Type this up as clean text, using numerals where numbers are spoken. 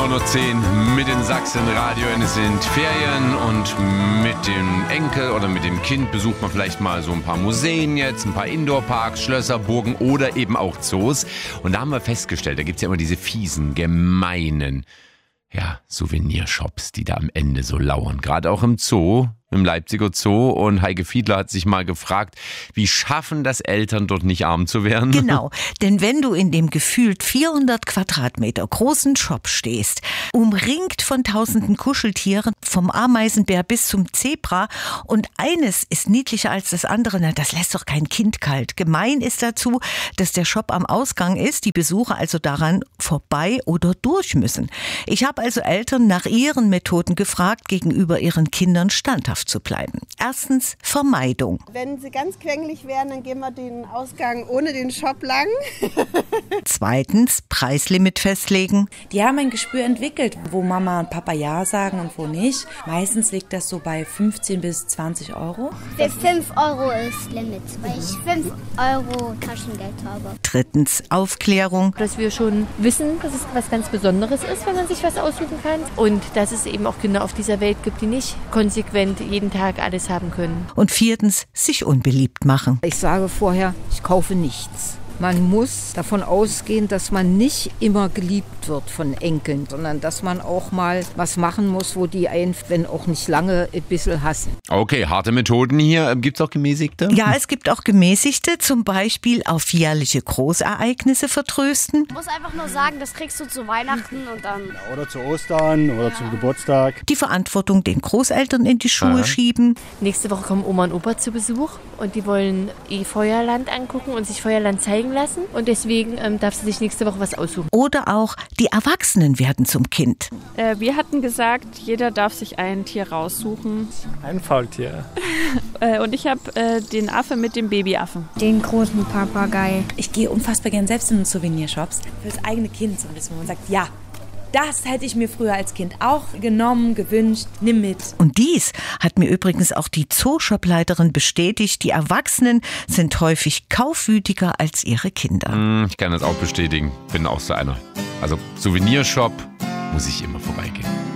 9:10 mit den Sachsen-Radio. Es sind Ferien und mit dem Enkel oder mit dem Kind besucht man vielleicht mal so ein paar Museen jetzt, ein paar Indoor-Parks, Schlösser, Burgen oder eben auch Zoos. Und da haben wir festgestellt, da gibt es ja immer diese fiesen, gemeinen, Souvenirshops, die da am Ende so lauern. Gerade auch im Zoo, im Leipziger Zoo. Und Heike Fiedler hat sich mal gefragt, wie schaffen das Eltern, dort nicht arm zu werden? Genau, denn wenn du in dem gefühlt 400 Quadratmeter großen Shop stehst, umringt von tausenden Kuscheltieren, vom Ameisenbär bis zum Zebra, und eines ist niedlicher als das andere, na, das lässt doch kein Kind kalt. Gemein ist dazu, dass der Shop am Ausgang ist, die Besucher also daran vorbei oder durch müssen. Ich habe also Eltern nach ihren Methoden gefragt, gegenüber ihren Kindern standhaft zu bleiben. Erstens Vermeidung. Wenn sie ganz quengelig wären, dann gehen wir den Ausgang ohne den Shop lang. Zweitens Preislimit festlegen. Die haben ein Gespür entwickelt, wo Mama und Papa Ja sagen und wo nicht. Meistens liegt das so bei 15 bis 20 Euro. Für 5 Euro ist Limit, weil ich 5 Euro Taschengeld habe. Drittens Aufklärung. Dass wir schon wissen, dass es was ganz Besonderes ist, wenn man sich was aussuchen kann. Und dass es eben auch Kinder auf dieser Welt gibt, die nicht konsequent jeden Tag alles haben können. Und viertens sich unbeliebt machen. Ich sage vorher, ich kaufe nichts. Man muss davon ausgehen, dass man nicht immer geliebt wird von Enkeln, sondern dass man auch mal was machen muss, wo die einen, wenn auch nicht lange, ein bisschen hassen. Okay, harte Methoden hier. Gibt es auch gemäßigte? Ja, es gibt auch gemäßigte, zum Beispiel auf jährliche Großereignisse vertrösten. Ich muss einfach nur sagen, das kriegst du zu Weihnachten und dann... Oder zu Ostern oder zum Geburtstag. Die Verantwortung den Großeltern in die Schuhe schieben. Nächste Woche kommen Oma und Opa zu Besuch und die wollen Feuerland angucken und sich Feuerland zeigen lassen. Und deswegen darf sie sich nächste Woche was aussuchen. Oder auch die Erwachsenen werden zum Kind. Wir hatten gesagt, jeder darf sich ein Tier raussuchen. Ein Faultier. Und ich habe den Affe mit dem Babyaffen. Den großen Papagei. Ich gehe unfassbar gern selbst in Souvenirshops für das eigene Kind, so ein bisschen, wo man sagt, ja, das hätte ich mir früher als Kind auch genommen, gewünscht, nimm mit. Und dies hat mir übrigens auch die Zooshop-Leiterin bestätigt. Die Erwachsenen sind häufig kaufwütiger als ihre Kinder. Ich kann das auch bestätigen. Bin auch so einer. Also Souvenirshop muss ich immer vorbeigehen.